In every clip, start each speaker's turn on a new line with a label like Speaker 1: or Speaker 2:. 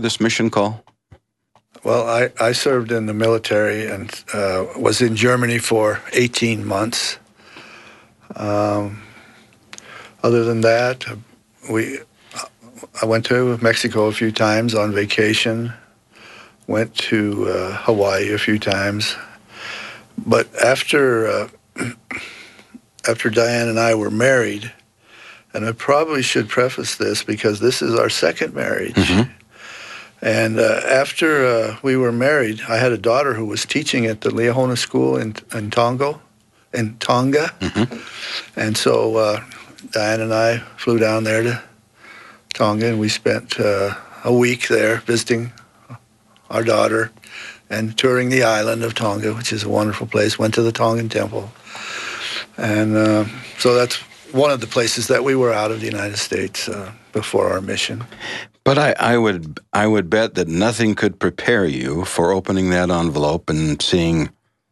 Speaker 1: this mission call?
Speaker 2: Well, I served in the military and was in Germany for 18 months. Other than that, I went to Mexico a few times on vacation, went to Hawaii a few times. But after Diane and I were married, and I probably should preface this because this is our second marriage. Mm-hmm. And after we were married, I had a daughter who was teaching at the Liahona School in Tonga. Mm-hmm. And so Diane and I flew down there to Tonga, and we spent a week there visiting our daughter and touring the island of Tonga, which is a wonderful place. Went to the Tongan temple. And so that's one of the places that we were out of the United States before our mission.
Speaker 1: But I would bet that nothing could prepare you for opening that envelope and seeing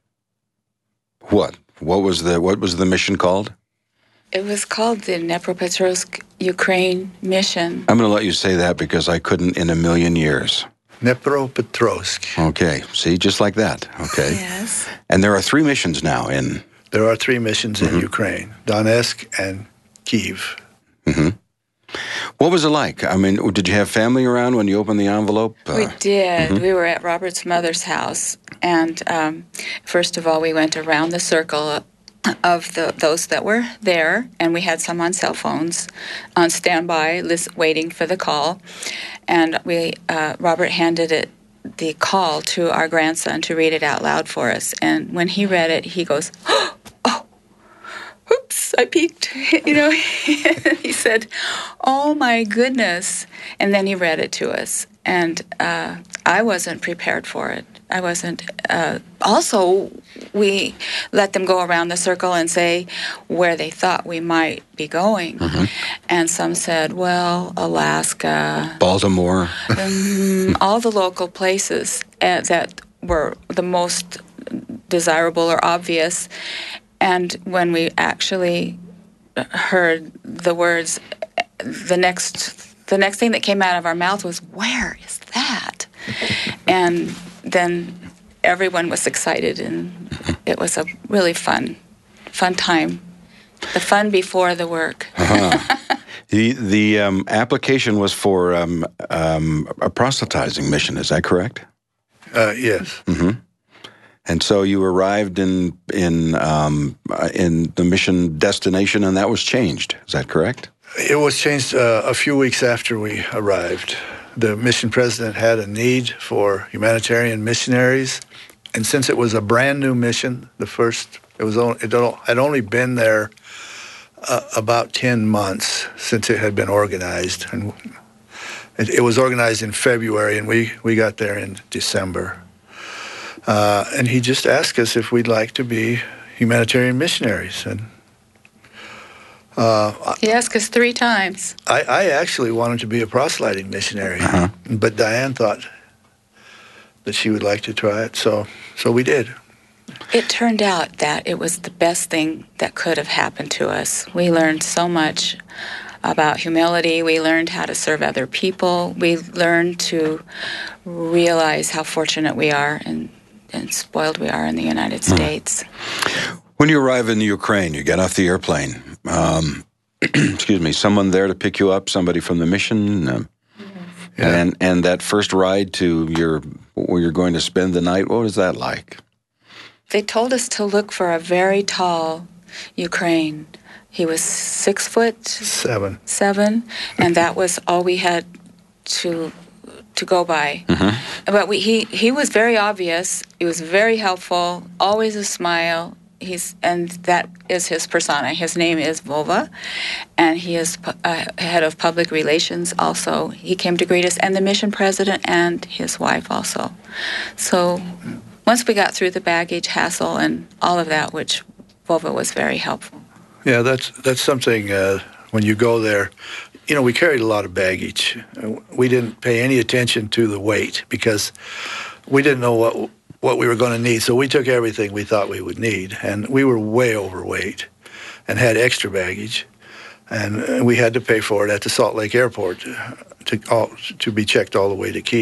Speaker 1: what was the mission called?
Speaker 3: It was called the Dnepropetrovsk Ukraine mission.
Speaker 1: I'm going to let you say that because I couldn't in a million years.
Speaker 2: Dnepropetrovsk.
Speaker 1: Okay, see, just like that. Okay.
Speaker 3: Yes.
Speaker 1: And there are 3 missions now in.
Speaker 2: There are 3 missions in Ukraine: Donetsk and Kyiv.
Speaker 1: Mm-hmm. What was it like? I mean, did you have family around when you opened the envelope?
Speaker 3: We did. Mm-hmm. We were at Robert's mother's house, and first of all, we went around the circle of those that were there, and we had some on cell phones on standby, waiting for the call. And Robert handed the call to our grandson to read it out loud for us. And when he read it, he goes, "Oh, oops, I peeked." He said, "Oh my goodness!" And then he read it to us, and I wasn't prepared for it. I wasn't. Also, we let them go around the circle and say where they thought we might be going. Mm-hmm. And some said, well, Alaska,
Speaker 1: Baltimore,
Speaker 3: all the local places that were the most desirable or obvious. And when we actually heard the words, the next thing that came out of our mouth was, "Where is that?" And then everyone was excited, and it was a really fun time. The fun before the work.
Speaker 1: Uh-huh. The application was for a proselytizing mission. Is that correct?
Speaker 2: Yes.
Speaker 1: Mm-hmm. And so you arrived in the mission destination, and that was changed. Is that correct?
Speaker 2: It was changed a few weeks after we arrived. The mission president had a need for humanitarian missionaries, and since it was a brand new mission, it had only been there about 10 months since it had been organized, and it was organized in February, and we got there in December. And he just asked us if we'd like to be humanitarian missionaries, and
Speaker 3: he asked us 3 times.
Speaker 2: I actually wanted to be a proselyting missionary, but Diane thought that she would like to try it, so we did.
Speaker 3: It turned out that it was the best thing that could have happened to us. We learned so much about humility. We learned how to serve other people. We learned to realize how fortunate we are and spoiled we are in the United States.
Speaker 1: When you arrive in the Ukraine, you get off the airplane. Excuse me, someone there to pick you up, somebody from the mission, and that first ride to where you're going to spend the night. What was that like?
Speaker 3: They told us to look for a very tall Ukraine. He was 6'7", and that was all we had to go by. Mm-hmm. But he was very obvious. He was very helpful. Always a smile. And that is his persona. His name is Vova, and he is head of public relations also. He came to greet us, and the mission president and his wife also. So once we got through the baggage hassle and all of that, which Vova was very helpful.
Speaker 2: Yeah, that's something when you go there. We carried a lot of baggage. We didn't pay any attention to the weight because we didn't know what we were going to need. So we took everything we thought we would need, and we were way overweight and had extra baggage, and we had to pay for it at the Salt Lake Airport to be checked all the way to Kyiv.